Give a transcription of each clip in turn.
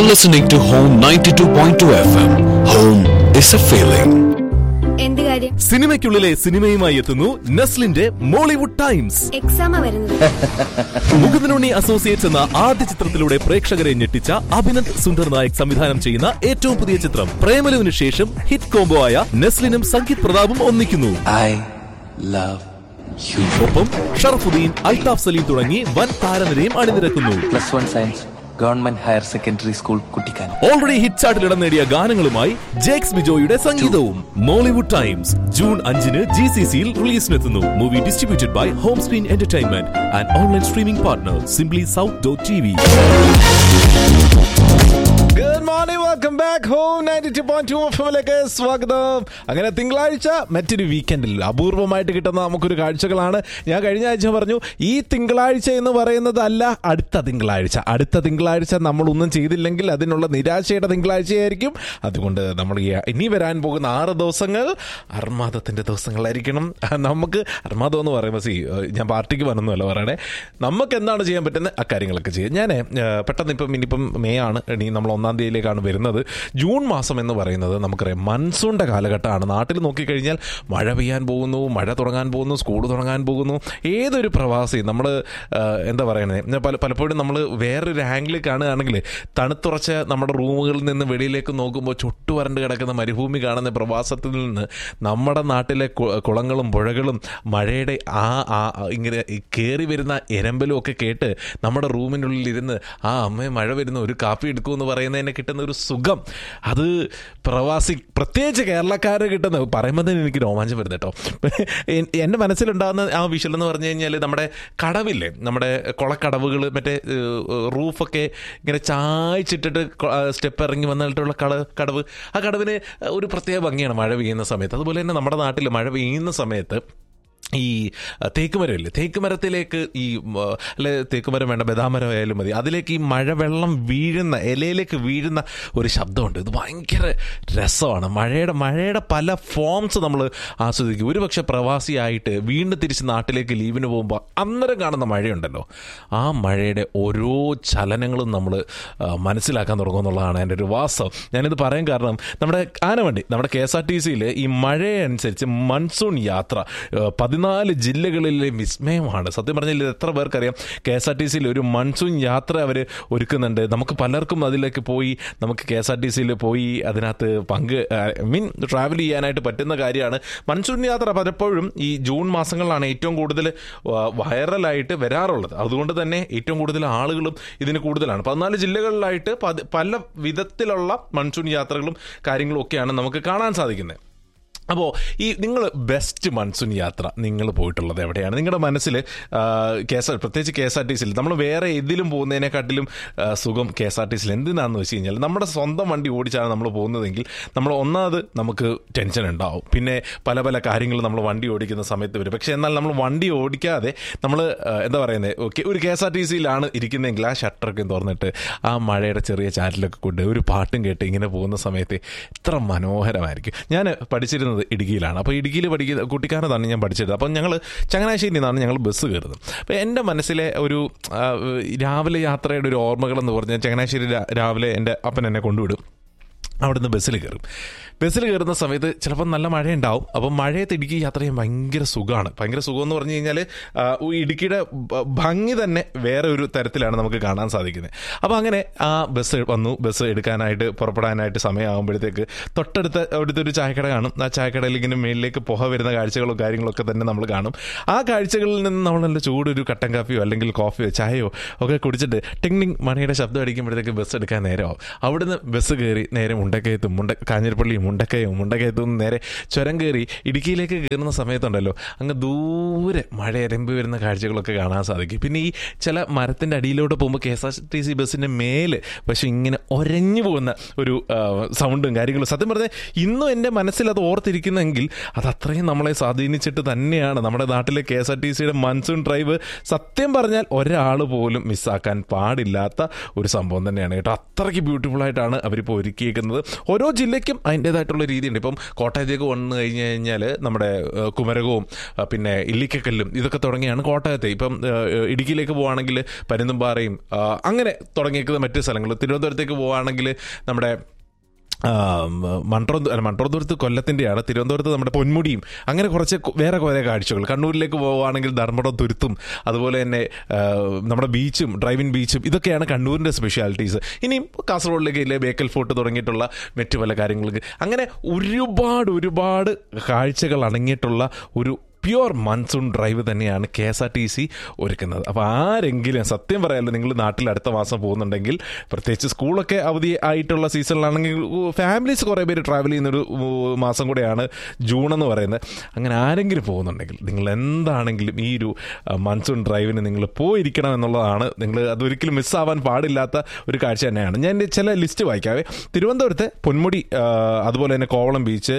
You're listening to Home 92.2 FM. Home is a feeling. സിനിമയ്ക്കുള്ളിലെ സിനിമയുമായി എത്തുന്നു നസ്ലിന്റെ Mollywood times. Mukundanunni associates എന്ന ആദ്യ ചിത്രത്തിലൂടെ പ്രേക്ഷകരെ ഞെട്ടിച്ച അഭിനന്ദ് സുന്ദർ നായക് സംവിധാനം ചെയ്യുന്ന ഏറ്റവും പുതിയ ചിത്രം പ്രേമലുവിന് ശേഷം ഹിറ്റ് കോംബോ ആയ നസ്ലിനും സംഗീത് പ്രതാപും ഒന്നിക്കുന്നു. ഒപ്പം ഷറഫുദ്ദീൻ, അൽതാഫ് സലീം തുടങ്ങി വൻ താരനിരയും അണിനിരക്കുന്നു. Government higher secondary school Kuttikkanam. Already hit ചാർട്ടിൽ ഇടം നേടിയ ഗാനങ്ങളുമായി ജേക്സ് ബിജോയുടെ സംഗീതവും. Mollywood times June 5 GCCയിൽ റിലീസിനെത്തുന്നു. Movie distributed by whom screen entertainment and online streaming partner simplysouth.tv. Good morning, welcome back home 92.2 എഫ്എമ്മിലേക്ക് സ്വാഗതം. അങ്ങനെ തിങ്കളാഴ്ച മറ്റൊരു വീക്കെൻഡിൽ അപൂർവമായിട്ട് കിട്ടുന്ന നമുക്കൊരു കാഴ്ചകളാണ്. ഞാൻ കഴിഞ്ഞ ആഴ്ച പറഞ്ഞു ഈ തിങ്കളാഴ്ച എന്ന് പറയുന്നത് അല്ല, അടുത്ത തിങ്കളാഴ്ച നമ്മളൊന്നും ചെയ്തില്ലെങ്കിൽ അതിനുള്ള നിരാശയുടെ തിങ്കളാഴ്ചയായിരിക്കും. അതുകൊണ്ട് നമ്മൾ ഇനി വരാൻ പോകുന്ന 6 ദിവസങ്ങൾ അർമാദത്തിന്റെ ദിവസങ്ങളായിരിക്കണം. നമുക്ക് അർമാദം എന്ന് പറയുമ്പോൾ ഞാൻ പാർട്ടിക്ക് വന്നല്ല പറയണേ, നമുക്ക് എന്താണ് ചെയ്യാൻ പറ്റുന്നത് അക്കാര്യങ്ങളൊക്കെ ചെയ്യും. ഞാൻ പെട്ടെന്ന് ഇനിയിപ്പം മെയ് ആണ്, ഇനി നമ്മൾ 1 തീയതിയിലേക്കാണ് വരുന്നത്. ജൂൺ മാസം എന്ന് പറയുന്നത് നമുക്കറിയാം മൺസൂണിൻ്റെ കാലഘട്ടമാണ്. നാട്ടിൽ നോക്കിക്കഴിഞ്ഞാൽ മഴ പെയ്യാൻ പോകുന്നു, മഴ തുടങ്ങാൻ പോകുന്നു, സ്കൂൾ തുടങ്ങാൻ പോകുന്നു. ഏതൊരു പ്രവാസി നമ്മൾ എന്താ പറയണത്, പലപ്പോഴും നമ്മൾ വേറൊരു ആംഗിളിൽ കാണുകയാണെങ്കിൽ തണുത്തുറച്ച നമ്മുടെ റൂമുകളിൽ നിന്ന് വെളിയിലേക്ക് നോക്കുമ്പോൾ ചുട്ടുവരണ്ട് കിടക്കുന്ന മരുഭൂമി കാണുന്ന പ്രവാസത്തിൽ നിന്ന് നമ്മുടെ നാട്ടിലെ കുളങ്ങളും പുഴകളും മഴയുടെ ഇങ്ങനെ കയറി വരുന്ന എരമ്പലും ഒക്കെ കേട്ട് നമ്മുടെ റൂമിനുള്ളിൽ ഇരുന്ന് അമ്മേ മഴ വരുന്ന ഒരു കാപ്പി എടുക്കുമെന്ന് പറയുന്നതിന് കിട്ടുന്ന ഒരു സുഖം, അത് പ്രവാസി പ്രത്യേകിച്ച് കേരളക്കാര് കിട്ടുന്ന പറയുമ്പോൾ തന്നെ എനിക്ക് രോമാഞ്ചം വരുന്നത് കേട്ടോ. എൻ്റെ മനസ്സിലുണ്ടാകുന്ന ആ വിഷ്വൽ എന്ന് പറഞ്ഞു കഴിഞ്ഞാൽ നമ്മുടെ കടവില്ലേ, നമ്മുടെ കുളക്കടവുകൾ, മറ്റേ റൂഫൊക്കെ ഇങ്ങനെ ചായച്ചിട്ടിട്ട് സ്റ്റെപ്പ് ഇറങ്ങി വന്നിട്ടുള്ള കടവ്, ആ കടവിന് ഒരു പ്രത്യേക ഭംഗിയാണ് മഴ പെയ്യുന്ന സമയത്ത്. അതുപോലെ തന്നെ നമ്മുടെ നാട്ടിൽ മഴ പെയ്യുന്ന സമയത്ത് ഈ തേക്കുമരമില്ലേ, തേക്കുമരത്തിലേക്ക് അല്ലെ തേക്കുമരം വേണ്ട, ബദാമരം ആയാലും മതി, അതിലേക്ക് ഈ മഴവെള്ളം വീഴുന്ന, ഇലയിലേക്ക് വീഴുന്ന ഒരു ശബ്ദമുണ്ട്. ഇത് ഭയങ്കര രസമാണ്. മഴയുടെ പല ഫോംസ് നമ്മൾ ആസ്വദിക്കും. ഒരുപക്ഷെ പ്രവാസിയായിട്ട് വീണ്ടും തിരിച്ച് നാട്ടിലേക്ക് ലീവിന് പോകുമ്പോൾ അന്നേരം കാണുന്ന മഴയുണ്ടല്ലോ, ആ മഴയുടെ ഓരോ ചലനങ്ങളും നമ്മൾ മനസ്സിലാക്കാൻ തുടങ്ങുമെന്നുള്ളതാണ് എൻ്റെ ഒരു വാസ്തവം. ഞാനിത് പറയാൻ കാരണം നമ്മുടെ ആനവണ്ടി, നമ്മുടെ KSRTCയിൽ ഈ മഴയനുസരിച്ച് മൺസൂൺ യാത്ര 14 ജില്ലകളിലെ വിസ്മയമാണ്. സത്യം പറഞ്ഞാൽ ഇത് എത്ര പേർക്കറിയാം? KSRTCയിൽ ഒരു മൺസൂൺ യാത്ര അവർ ഒരുക്കുന്നുണ്ട്. നമുക്ക് പലർക്കും അതിലേക്ക് പോയി, നമുക്ക് KSRTCയിൽ പോയി അതിനകത്ത് ട്രാവൽ ചെയ്യാനായിട്ട് പറ്റുന്ന കാര്യമാണ്. മൺസൂൺ യാത്ര പലപ്പോഴും ഈ ജൂൺ മാസങ്ങളിലാണ് ഏറ്റവും കൂടുതൽ വൈറലായിട്ട് വരാറുള്ളത്. അതുകൊണ്ട് തന്നെ ഏറ്റവും കൂടുതൽ ആളുകളും ഇതിന് കൂടുതലാണ്. 14 ജില്ലകളിലായിട്ട് പല വിധത്തിലുള്ള മൺസൂൺ യാത്രകളും കാര്യങ്ങളും ഒക്കെയാണ് നമുക്ക് കാണാൻ സാധിക്കുന്നത്. അപ്പോൾ ഈ നിങ്ങൾ ബെസ്റ്റ് മൺസൂൺ യാത്ര നിങ്ങൾ പോയിട്ടുള്ളത് എവിടെയാണ്? നിങ്ങളുടെ മനസ്സിൽ പ്രത്യേകിച്ച് KSRTCയിൽ, നമ്മൾ വേറെ ഏതിലും പോകുന്നതിനെക്കാട്ടിലും സുഖം KSRTCയിൽ എന്തിനാണെന്ന് വെച്ച് കഴിഞ്ഞാൽ നമ്മുടെ സ്വന്തം വണ്ടി ഓടിച്ചാണ് നമ്മൾ പോകുന്നതെങ്കിൽ നമ്മൾ ഒന്നാമത് നമുക്ക് ടെൻഷൻ ഉണ്ടാവും. പിന്നെ പല പല കാര്യങ്ങൾ നമ്മൾ വണ്ടി ഓടിക്കുന്ന സമയത്ത് വരും. പക്ഷേ എന്നാൽ നമ്മൾ വണ്ടി ഓടിക്കാതെ നമ്മൾ എന്താ പറയുന്നത്, ഒരു KSRTCയിലാണ് ഇരിക്കുന്നതെങ്കിൽ ആ ഷട്ടറൊക്കെ തുറന്നിട്ട് ആ മഴയുടെ ചെറിയ ചാറ്റിലൊക്കെ കൊണ്ട് ഒരു പാട്ടും കേട്ട് ഇങ്ങനെ പോകുന്ന സമയത്ത് എത്ര മനോഹരമായിരിക്കും. ഞാൻ പഠിച്ചിരുന്നത് ഇടുക്കിയിലാണ്. അപ്പോൾ ഇടുക്കിയിൽ കുട്ടിക്കാനത്താണ് ഞാൻ പഠിച്ചത്. അപ്പം ഞങ്ങൾ ചങ്ങനാശ്ശേരിയിൽ നിന്നാണ് ഞങ്ങൾ ബസ് കയറുന്നത്. അപ്പോൾ എൻ്റെ മനസ്സിലെ ഒരു രാവിലെ യാത്രയുടെ ഒരു ഓർമ്മകളെന്ന് പറഞ്ഞാൽ, ചങ്ങനാശ്ശേരി രാവിലെ എൻ്റെ അപ്പൻ എന്നെ കൊണ്ടുവിടും. അവിടുന്ന് ബസ്സിൽ കയറുന്ന സമയത്ത് ചിലപ്പോൾ നല്ല മഴയുണ്ടാവും. അപ്പം മഴയത്ത് ഇടുക്കി യാത്ര ചെയ്യാൻ ഭയങ്കര സുഖമാണ്. ഭയങ്കര സുഖം എന്ന് പറഞ്ഞു കഴിഞ്ഞാൽ ഇടുക്കിയുടെ ഭംഗി തന്നെ വേറെ ഒരു തരത്തിലാണ് നമുക്ക് കാണാൻ സാധിക്കുന്നത്. അപ്പോൾ അങ്ങനെ ആ ബസ് എടുക്കാനായിട്ട് പുറപ്പെടാനായിട്ട് സമയമാകുമ്പോഴത്തേക്ക് അടുത്തൊരു ചായക്കട കാണും. ആ ചായക്കടയിൽ ഇങ്ങനെ മേളിലേക്ക് പുക വരുന്ന കാഴ്ചകളോ കാര്യങ്ങളൊക്കെ തന്നെ നമ്മൾ കാണും. ആ കാഴ്ചകളിൽ നിന്ന് നമ്മൾ നല്ല ചൂടൊരു കട്ടൻ കാപ്പിയോ അല്ലെങ്കിൽ കോഫിയോ ചായയോ ഒക്കെ കുടിച്ചിട്ട് ടിങ് മണിയുടെ ശബ്ദം അടിക്കുമ്പോഴത്തേക്ക് ബസ് എടുക്കാൻ നേരമാവും. അവിടുന്ന് ബസ് കയറി നേരെ മുണ്ടക്കയത്തും, കാഞ്ഞിരപ്പള്ളിയും മുണ്ടക്കയത്തും നേരെ ചുരം കയറി ഇടുക്കിയിലേക്ക് കയറുന്ന സമയത്തുണ്ടല്ലോ, അങ്ങ് ദൂരെ മഴ എരമ്പി വരുന്ന കാഴ്ചകളൊക്കെ കാണാൻ സാധിക്കും. പിന്നെ ഈ ചില മരത്തിൻ്റെ അടിയിലോട്ട് പോകുമ്പോൾ KSRTC ബസ്സിൻ്റെ മേല് പക്ഷെ ഇങ്ങനെ ഒരഞ്ഞു പോകുന്ന ഒരു സൗണ്ടും കാര്യങ്ങളും, സത്യം പറഞ്ഞാൽ ഇന്നും എൻ്റെ മനസ്സിൽ അത് ഓർത്തിരിക്കുന്നെങ്കിൽ അത് അത്രയും നമ്മളെ സ്വാധീനിച്ചിട്ട് തന്നെയാണ്. നമ്മുടെ നാട്ടിലെ KSRTCയുടെ മൺസൂൺ ഡ്രൈവ് സത്യം പറഞ്ഞാൽ ഒരാൾ പോലും മിസ്സാക്കാൻ പാടില്ലാത്ത ഒരു സംഭവം തന്നെയാണ് കേട്ടോ. അത്രയ്ക്ക് ബ്യൂട്ടിഫുൾ ആയിട്ടാണ് അവരിപ്പോൾ ഒരുക്കിയേക്കുന്നത്. പറയുന്നത്. ഓരോ ജില്ലയ്ക്കും അതിൻ്റേതായിട്ടുള്ള രീതിയുണ്ട്. ഇപ്പം കോട്ടയത്തേക്ക് വന്നു കഴിഞ്ഞ് കഴിഞ്ഞാൽ നമ്മുടെ കുമരകവും പിന്നെ ഇല്ലിക്കക്കല്ലും ഇതൊക്കെ തുടങ്ങിയാണ് കോട്ടയത്തെ. ഇപ്പം ഇടുക്കിയിലേക്ക് പോവുകയാണെങ്കിൽ പരുന്തുംപാറയും അങ്ങനെ തുടങ്ങിയേക്കുന്ന മറ്റ് സ്ഥലങ്ങൾ. തിരുവനന്തപുരത്തേക്ക് പോവുകയാണെങ്കിൽ നമ്മുടെ മൺട്രോത്തുരുത്ത് കൊല്ലത്തിൻ്റെയാണ്. തിരുവനന്തപുരത്ത് നമ്മുടെ പൊന്മുടിയും അങ്ങനെ വേറെ കുറേ കാഴ്ചകൾ. കണ്ണൂരിലേക്ക് പോവുകയാണെങ്കിൽ ധർമ്മടം തുരുത്തും അതുപോലെ തന്നെ നമ്മുടെ ബീച്ചും ഡ്രൈവിൻ ബീച്ചും ഇതൊക്കെയാണ് കണ്ണൂരിൻ്റെ സ്പെഷ്യാലിറ്റീസ്. ഇനിയും കാസർഗോഡിലേക്ക് ഇല്ലേ ബേക്കൽ ഫോർട്ട് തുടങ്ങിയിട്ടുള്ള മറ്റു പല കാര്യങ്ങൾക്ക് അങ്ങനെ ഒരുപാട് കാഴ്ചകൾ അടങ്ങിയിട്ടുള്ള ഒരു പ്യുവർ മൺസൂൺ ഡ്രൈവ് തന്നെയാണ് KSRTC ഒരുക്കുന്നത്. അപ്പോൾ ആരെങ്കിലും സത്യം പറയാമല്ലോ, നിങ്ങൾ നാട്ടിൽ അടുത്ത മാസം പോകുന്നുണ്ടെങ്കിൽ, പ്രത്യേകിച്ച് സ്കൂളൊക്കെ അവധി ആയിട്ടുള്ള സീസണിലാണെങ്കിൽ ഫാമിലീസ് കുറേ പേര് ട്രാവൽ ചെയ്യുന്നൊരു മാസം കൂടെയാണ് ജൂൺ എന്ന് പറയുന്നത്. അങ്ങനെ ആരെങ്കിലും പോകുന്നുണ്ടെങ്കിൽ നിങ്ങൾ എന്താണെങ്കിലും ഈ ഒരു മൺസൂൺ ഡ്രൈവിന് നിങ്ങൾ പോയിരിക്കണം എന്നുള്ളതാണ്. നിങ്ങൾ അതൊരിക്കലും മിസ്സാവാൻ പാടില്ലാത്ത ഒരു കാഴ്ച തന്നെയാണ്. ഞാൻ ചില ലിസ്റ്റ് വായിക്കാവേ. തിരുവനന്തപുരത്തെ പൊന്മുടി, അതുപോലെ തന്നെ കോവളം ബീച്ച്,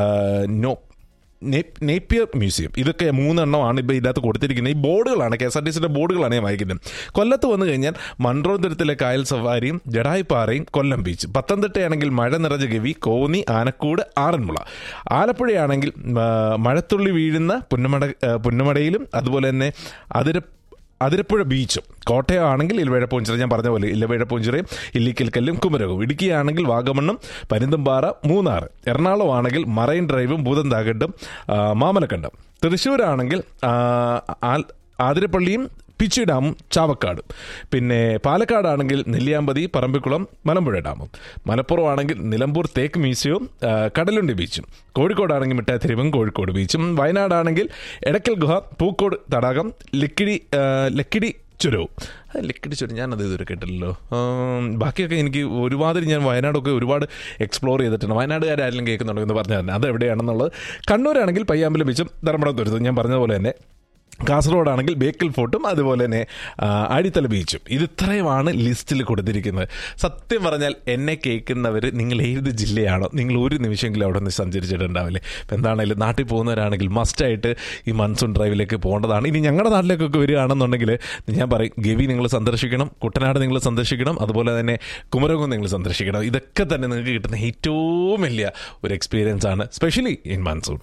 നേപ്പിയർ മ്യൂസിയം, ഇതൊക്കെ 3 എണ്ണമാണ് ഇപ്പോൾ ഇതിനകത്ത് കൊടുത്തിരിക്കുന്നത്. ഈ ബോർഡുകളാണ് KSRTCയുടെ ബോർഡുകളാണ് ഞാൻ വായിക്കുന്നത്. കൊല്ലത്ത് വന്നു കഴിഞ്ഞാൽ മൺട്രോത്തുരുത്തിലെ കായൽ സവാരിയും ജഡായിപ്പാറയും കൊല്ലം ബീച്ച്. പത്തനംതിട്ടയാണെങ്കിൽ മഴ നിറഞ്ഞ ഗവി, കോന്നി, ആനക്കൂട്, ആറന്മുള. ആലപ്പുഴയാണെങ്കിൽ മഴത്തുള്ളി വീഴുന്ന പുന്നമടയിലും അതുപോലെ തന്നെ അതിരപ്പുഴ ബീച്ചും. കോട്ടയം ആണെങ്കിൽ ഇലവേഴപ്പൂഞ്ചിറ, ഞാൻ പറഞ്ഞ പോലെ ഇലവേഴപ്പൂഞ്ചിറയും ഇല്ലിക്കൽക്കല്ലും കുമരകവും. ഇടുക്കിയാണെങ്കിൽ വാഗമണ്ണും പരുന്തുംപാറ, മൂന്നാർ. എറണാകുളം ആണെങ്കിൽ മറൈൻ ഡ്രൈവും ഭൂതന്താകണ്ടും മാമലക്കണ്ടം. തൃശ്ശൂരാണെങ്കിൽ ആതിരപ്പള്ളിയും പിച്ചി ഡാമും ചാവക്കാടും. പിന്നെ പാലക്കാടാണെങ്കിൽ നെല്ലിയാമ്പതി, പറമ്പിക്കുളം, മലമ്പുഴ ഡാമും. മലപ്പുറം ആണെങ്കിൽ നിലമ്പൂർ തേക്ക് മ്യൂസിയവും കടലുണ്ടി ബീച്ചും. കോഴിക്കോടാണെങ്കിൽ മിഠായിത്തെരുവും കോഴിക്കോട് ബീച്ചും. വയനാടാണെങ്കിൽ എടക്കൽ ഗുഹ, പൂക്കോട് തടാകം, ലക്കിടി ചുരവും. ലക്കിടി ചുരം ഞാനത് ഇതുവരെ കേട്ടില്ലല്ലോ. ബാക്കിയൊക്കെ എനിക്ക് ഞാൻ വയനാടൊക്കെ ഒരുപാട് എക്സ്പ്ലോർ ചെയ്തിട്ടുണ്ട്. വയനാടുകാരെല്ലാം കേൾക്കുന്നുണ്ടോ എന്ന് പറഞ്ഞാൽ തന്നെ അത് എവിടെയാണെന്നുള്ളത്. കണ്ണൂരാണെങ്കിൽ പയ്യാമ്പലം ബീച്ചും ധർമ്മടം തുരുത്തും ഞാൻ പറഞ്ഞതുപോലെ തന്നെ. കാസർഗോഡാണെങ്കിൽ ബേക്കൽ ഫോർട്ടും അതുപോലെ തന്നെ അടിത്തല ബീച്ചും. ഇത്രയുമാണ് ലിസ്റ്റിൽ കൊടുത്തിരിക്കുന്നത്. സത്യം പറഞ്ഞാൽ എന്നെ കേൾക്കുന്നവർ നിങ്ങൾ ഏത് ജില്ലയാണോ, നിങ്ങൾ ഒരു നിമിഷമെങ്കിലും അവിടെ നിന്ന് സഞ്ചരിച്ചിട്ടുണ്ടാവില്ലേ. ഇപ്പം എന്താണെങ്കിലും നാട്ടിൽ പോകുന്നവരാണെങ്കിൽ മസ്റ്റായിട്ട് ഈ മൺസൂൺ ഡ്രൈവിലേക്ക് പോകേണ്ടതാണ്. ഇനി ഞങ്ങളുടെ നാട്ടിലേക്കൊക്കെ വരികയാണെന്നുണ്ടെങ്കിൽ ഞാൻ പറയും, ഗവി നിങ്ങൾ സന്ദർശിക്കണം, കുട്ടനാട് നിങ്ങൾ സന്ദർശിക്കണം, അതുപോലെ തന്നെ കുമരകം നിങ്ങൾ സന്ദർശിക്കണം. ഇതൊക്കെ തന്നെ നിങ്ങൾക്ക് കിട്ടുന്ന ഏറ്റവും വലിയ ഒരു എക്സ്പീരിയൻസ് ആണ്, സ്പെഷ്യലി ഇൻ മൺസൂൺ.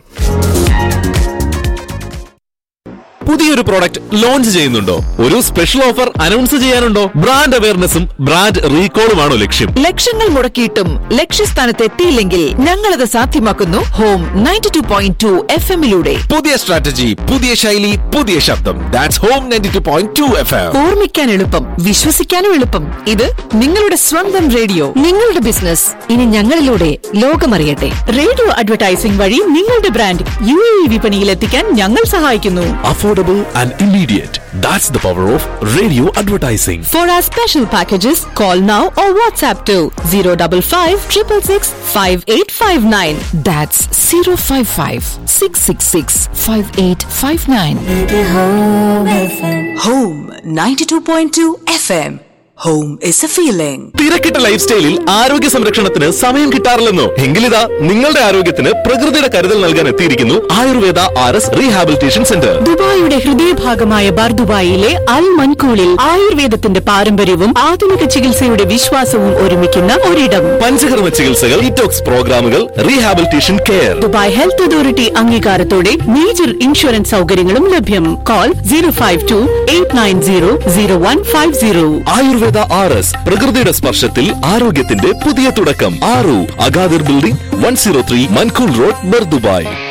പുതിയൊരു പ്രോഡക്റ്റ് ലോഞ്ച് ചെയ്യുന്നുണ്ടോ? ഒരു special offer announce ചെയ്യാനുണ്ടോ? Brand അവയർനെസ്സും brand റീകോളുമാണോ ലക്ഷ്യം? ലക്ഷങ്ങൾ മുടക്കിയിട്ടും ലക്ഷ്യസ്ഥാനത്ത് എത്തിയില്ലെങ്കിൽ ഞങ്ങളത് സാധ്യമാക്കുന്നു ഹോം 92.2 FM-ലൂടെ. പുതിയ സ്ട്രാറ്റജി, പുതിയ ശൈലി, പുതിയ ശബ്ദം. That's home 92.2 FM. ഓർമ്മിക്കാൻ എളുപ്പം, വിശ്വസിക്കാനും എളുപ്പം. ഇത് നിങ്ങളുടെ സ്വന്തം റേഡിയോ. നിങ്ങളുടെ ബിസിനസ് ഇനി ഞങ്ങളിലൂടെ ലോകമറിയട്ടെ. റേഡിയോ അഡ്വർടൈസിംഗ് വഴി നിങ്ങളുടെ ബ്രാൻഡ് UAE വിപണിയിൽ എത്തിക്കാൻ ഞങ്ങൾ സഹായിക്കുന്നു. Affordable and immediate. That's the power of radio advertising. For our special packages, call now or WhatsApp to 055 666 5859. That's 055 666 5859. Home 92.2 FM. Home is a feeling. തിരക്കിട്ട life സ്റ്റൈലിൽ ആരോഗ്യ സംരക്ഷണത്തിന് സമയം കിട്ടാറില്ലെന്നോ? എങ്കിലിതാ നിങ്ങളുടെ ആരോഗ്യത്തിന് പ്രകൃതിയുടെ കരുതൽ നൽകാൻ എത്തിയിരിക്കുന്നു ആയുർവേദ RS റീഹാബിലിറ്റേഷൻ സെന്റർ. ദുബായിയുടെ ഹൃദയഭാഗമായ ബർദുബായിലെ അൽ മൻകൂളിൽ ആയുർവേദത്തിന്റെ പാരമ്പര്യവും ആധുനിക ചികിത്സയുടെ വിശ്വാസവും ഒരുമിക്കുന്ന ഒരിടം. പഞ്ചകർമ്മ ചികിത്സകൾ, ഡീറ്റോക്സ് പ്രോഗ്രാമുകൾ, rehabilitation care. Dubai health authority അംഗീകാരത്തോടെ major insurance സൗകര്യങ്ങളും ലഭ്യം. കോൾ 052-890-0150. ആയുർവേദ RS, പ്രകൃതിയുടെ സ്പർശത്തിൽ ആരോഗ്യത്തിന്റെ പുതിയ തുടക്കം. ആറു Agadir building 103 Mankhool road, Bur Dubai.